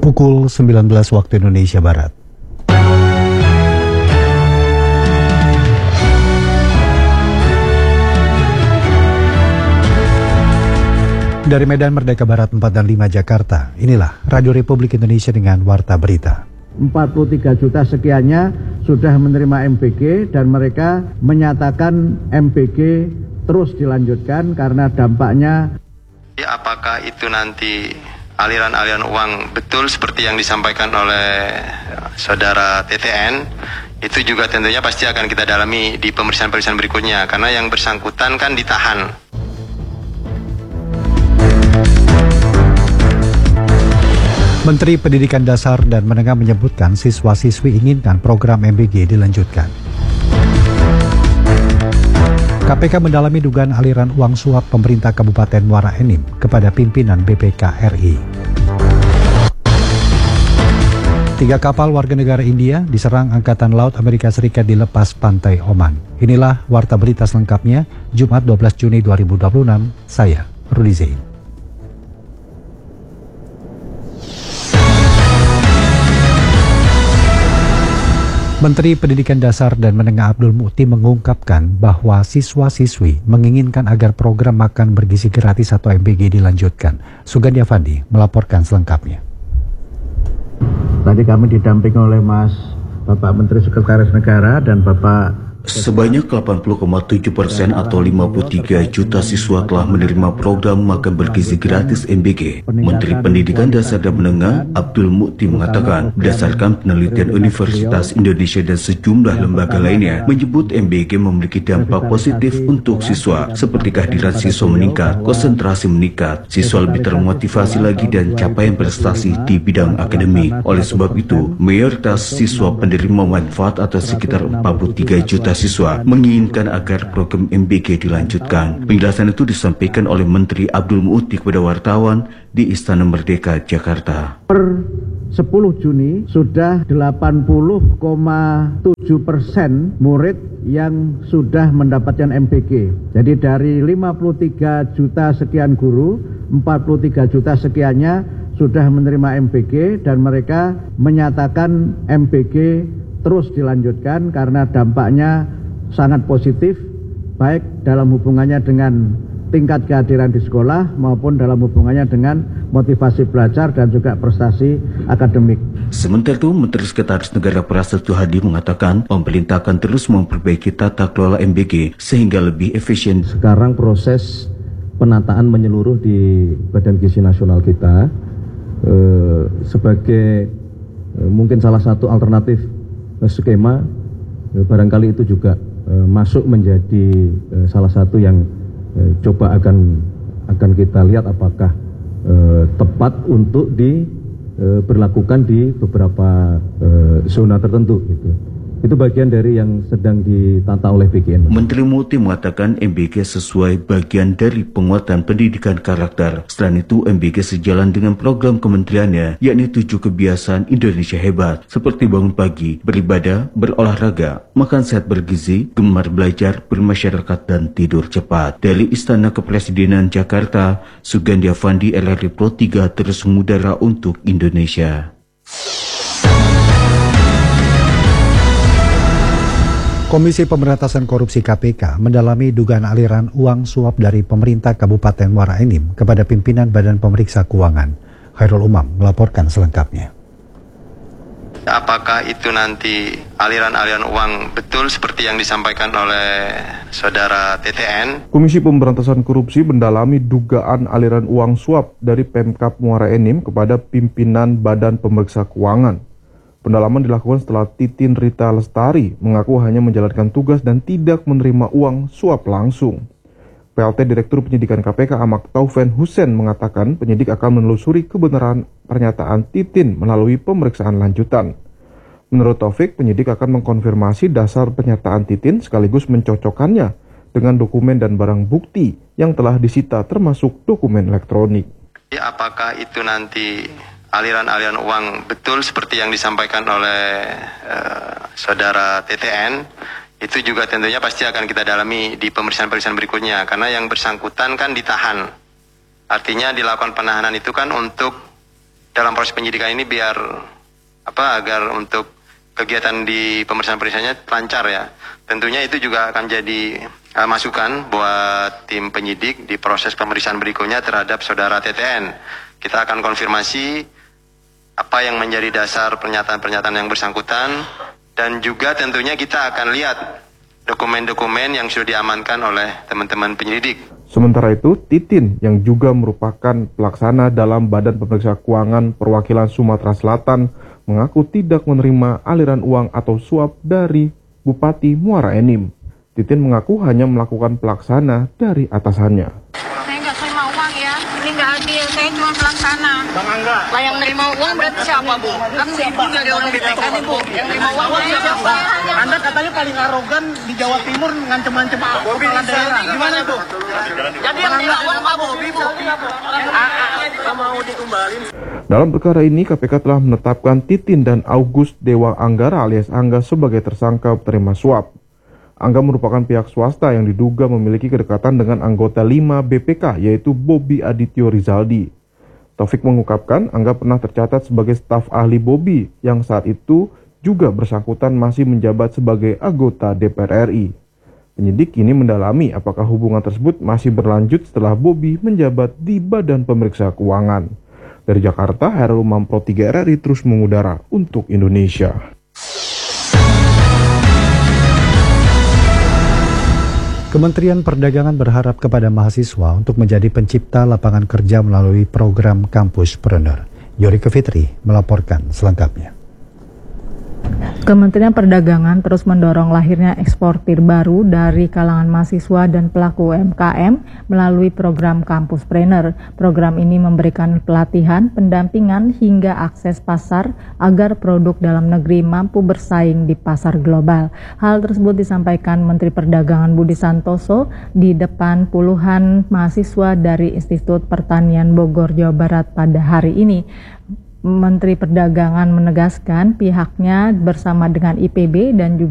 Pukul 19 waktu Indonesia Barat. Dari Medan Merdeka Barat 4 dan 5 Jakarta, inilah Radio Republik Indonesia dengan Warta Berita. 43 juta sekiannya sudah menerima MBG dan mereka menyatakan MBG terus dilanjutkan karena dampaknya. Apakah itu nanti aliran-aliran uang betul seperti yang disampaikan oleh saudara TTN, itu juga tentunya pasti akan kita dalami di pemeriksaan-pemeriksaan berikutnya karena yang bersangkutan kan ditahan. Menteri Pendidikan Dasar dan Menengah menyebutkan siswa-siswi inginkan program MBG dilanjutkan. KPK mendalami dugaan aliran uang suap pemerintah Kabupaten Muara Enim kepada pimpinan BPK RI. 3 kapal warga negara India diserang Angkatan Laut Amerika Serikat di lepas pantai Oman. Inilah Warta Berita selengkapnya, Jumat 12 Juni 2026, saya Rudi Zain. Menteri Pendidikan Dasar dan Menengah Abdul Mukti mengungkapkan bahwa siswa-siswi menginginkan agar program makan bergizi gratis atau MBG dilanjutkan. Sugandi Avandi melaporkan selengkapnya. Tadi kami didampingi oleh Bapak Menteri Sekretaris Negara dan Bapak. Sebanyak 80,7% atau 53 juta siswa telah menerima program makan bergizi gratis MBG. Menteri Pendidikan Dasar dan Menengah Abdul Mukti mengatakan, berdasarkan penelitian Universitas Indonesia dan sejumlah lembaga lainnya, menyebut MBG memiliki dampak positif untuk siswa, seperti kehadiran siswa meningkat, konsentrasi meningkat, siswa lebih termotivasi lagi dan capaian prestasi di bidang akademik. Oleh sebab itu, mayoritas siswa penerima manfaat atau sekitar 43 juta siswa menginginkan agar program MBG dilanjutkan. Penjelasan itu disampaikan oleh Menteri Abdul Mukti kepada wartawan di Istana Merdeka, Jakarta. Per 10 Juni sudah 80,7% murid yang sudah mendapatkan MBG. Jadi dari 53 juta sekian guru, 43 juta sekiannya sudah menerima MBG dan mereka menyatakan MBG terus dilanjutkan karena dampaknya sangat positif, baik dalam hubungannya dengan tingkat kehadiran di sekolah maupun dalam hubungannya dengan motivasi belajar dan juga prestasi akademik. Sementara itu, Menteri Sekretaris Negara Prasetyo Hadi mengatakan pemerintah akan terus memperbaiki tata kelola MBG sehingga lebih efisien. Sekarang proses penataan menyeluruh di Badan Gizi Nasional kita sebagai mungkin salah satu alternatif skema, barangkali itu juga masuk menjadi salah satu yang coba akan kita lihat apakah tepat untuk diberlakukan di beberapa zona tertentu gitu. Itu bagian dari yang sedang ditata oleh BGN. Menteri Mukti mengatakan MBG sesuai bagian dari penguatan pendidikan karakter. Selain itu, MBG sejalan dengan program kementeriannya, yakni 7 kebiasaan Indonesia hebat, seperti bangun pagi, beribadah, berolahraga, makan sehat bergizi, gemar belajar, bermasyarakat, dan tidur cepat. Dari Istana Kepresidenan Jakarta, Sugandi Avandi, RRI Pro 3 terus mengudara untuk Indonesia. Komisi Pemberantasan Korupsi KPK mendalami dugaan aliran uang suap dari pemerintah Kabupaten Muara Enim kepada pimpinan Badan Pemeriksa Keuangan. Khairul Umam melaporkan selengkapnya. Apakah itu nanti aliran-aliran uang betul seperti yang disampaikan oleh saudara TTN? Komisi Pemberantasan Korupsi mendalami dugaan aliran uang suap dari Pemkab Muara Enim kepada pimpinan Badan Pemeriksa Keuangan. Pendalaman dilakukan setelah Titin Rita Lestari mengaku hanya menjalankan tugas dan tidak menerima uang suap langsung. PLT Direktur Penyidikan KPK Ahmad Taufen Hussein mengatakan penyidik akan menelusuri kebenaran pernyataan Titin melalui pemeriksaan lanjutan. Menurut Taufik, penyidik akan mengkonfirmasi dasar pernyataan Titin sekaligus mencocokkannya dengan dokumen dan barang bukti yang telah disita termasuk dokumen elektronik. Apakah itu nanti aliran-aliran uang betul seperti yang disampaikan oleh saudara TTN, itu juga tentunya pasti akan kita dalami di pemeriksaan-pemeriksaan berikutnya karena yang bersangkutan kan ditahan. Artinya dilakukan penahanan itu kan untuk dalam proses penyidikan ini biar agar untuk kegiatan di pemeriksaan-pemeriksaannya lancar ya. Tentunya itu juga akan jadi masukan buat tim penyidik di proses pemeriksaan berikutnya terhadap saudara TTN. Kita akan konfirmasi apa yang menjadi dasar pernyataan-pernyataan yang bersangkutan, dan juga tentunya kita akan lihat dokumen-dokumen yang sudah diamankan oleh teman-teman penyelidik. Sementara itu, Titin yang juga merupakan pelaksana dalam Badan Pemeriksa Keuangan Perwakilan Sumatera Selatan mengaku tidak menerima aliran uang atau suap dari Bupati Muara Enim. Titin mengaku hanya melakukan pelaksana dari atasannya. Saya nggak terima uang ya, ini nggak adil, saya cuma pelaksana. Bang Angga. Lah yang nerima uang berarti siapa, Bu? Kan Ibu dari orang BPK nih, Bu. Yang nerima uang siapa? Anda katanya paling arogan di Jawa Timur ngancem-ngancem kepala daerah. Gimana itu? Jadi yang nerima uang Pak Bu, Ibu. Mau ditumbalin. Dalam perkara ini, KPK telah menetapkan Titin dan August Dewa Anggara alias Angga sebagai tersangka penerima suap. Angga merupakan pihak swasta yang diduga memiliki kedekatan dengan anggota 5 BPK, yaitu Bobi Adityo Rizaldi. Taufik mengungkapkan Angga pernah tercatat sebagai staf ahli Bobi yang saat itu juga bersangkutan masih menjabat sebagai anggota DPR RI. Penyidik kini mendalami apakah hubungan tersebut masih berlanjut setelah Bobi menjabat di Badan Pemeriksa Keuangan. Dari Jakarta, Hairul Umam Pro 3 RRI terus mengudara untuk Indonesia. Kementerian Perdagangan berharap kepada mahasiswa untuk menjadi pencipta lapangan kerja melalui program Kampuspreneur. Yorike Fitri melaporkan selengkapnya. Kementerian Perdagangan terus mendorong lahirnya eksportir baru dari kalangan mahasiswa dan pelaku UMKM melalui program Kampuspreneur. Program ini memberikan pelatihan, pendampingan, hingga akses pasar agar produk dalam negeri mampu bersaing di pasar global. Hal tersebut disampaikan Menteri Perdagangan Budi Santoso di depan puluhan mahasiswa dari Institut Pertanian Bogor, Jawa Barat pada hari ini. Menteri Perdagangan menegaskan pihaknya bersama dengan IPB dan juga